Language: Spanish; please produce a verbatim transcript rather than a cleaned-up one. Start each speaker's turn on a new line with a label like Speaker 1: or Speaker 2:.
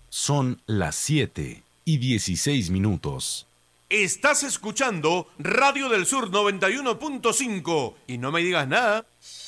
Speaker 1: Son las siete y dieciséis minutos.
Speaker 2: Estás escuchando Radio del Sur noventa y uno punto cinco y no me digas nada.